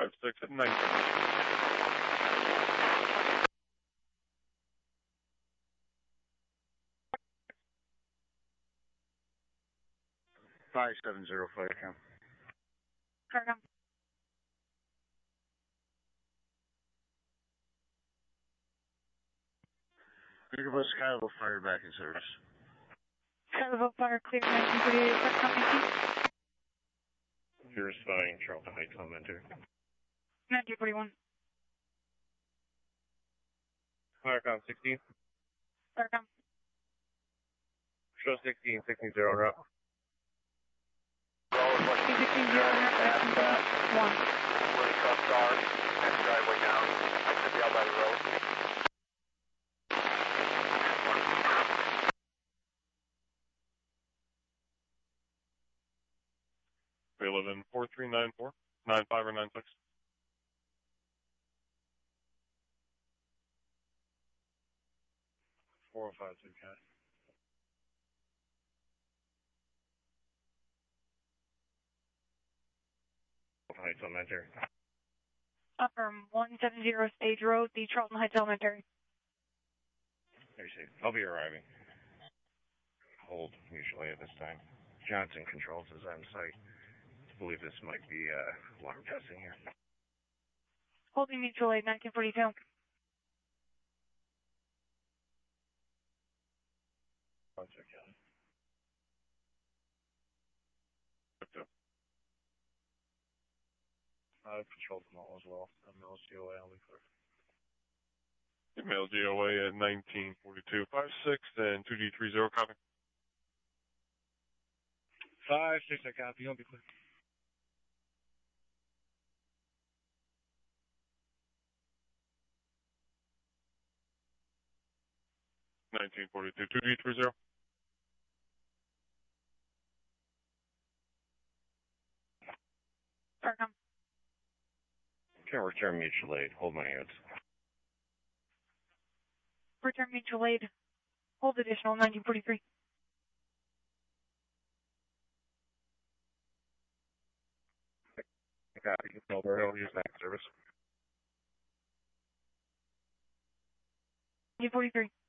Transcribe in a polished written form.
56 at 19. Fire count. Fire count. Peterborough Skyville fire back in service. Skyville fire clear 1948. Fire count 19. You're spying Charlton Heights Elementary. 1941. Fire count 16. Fire count. Show 16, 16 0 en route. 16 0 en route. 1. Really tough car. Next driveway down. I should be out by the road. 11 4394 95 or 96. Four or five, two cat. Heights Elementary. From 170 Stage Road, the Charlton Heights Elementary. Very safe. I'll be arriving. Hold, usually at this time. Johnson controls is on site. I believe this might be alarm testing here. Holding mutual aid 1942. I've controlled them all as well. I'm LGOA, I'll be clear. Email GOA at 1942 56 and 2G30 copy. 5-6, I copy. I'll be clear. Nineteen 2G30. Fire Can't return mutual aid. Hold my hands. Return mutual aid. Hold additional 1943. Copy. Alberto, use next service. 1943.